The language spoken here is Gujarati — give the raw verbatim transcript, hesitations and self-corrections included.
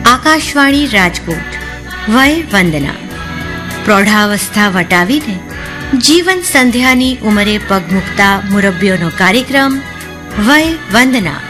આકાશવાણી રાજકોટ. વય વંદના. પ્રૌઢાવસ્થા વટાવીને જીવન સંધ્યાની ઉંમરે પગ મૂકતા મુરબ્બીઓનો કાર્યક્રમ વય વંદના.